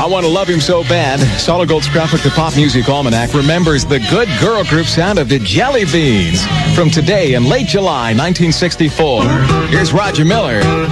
I Want to Love Him So Bad. Solid Gold Scrapbook, the Pop Music Almanac, remembers the good girl group sound of the Jelly Beans from today in late July 1964. Here's Roger Miller.